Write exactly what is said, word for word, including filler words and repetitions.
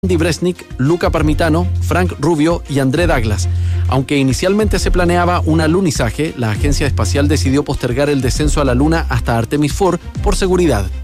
Andy Bresnik, Luca Parmitano, Frank Rubio y André Douglas. Aunque inicialmente se planeaba un alunizaje, la agencia espacial decidió postergar el descenso a la Luna hasta Artemis cuatro por seguridad.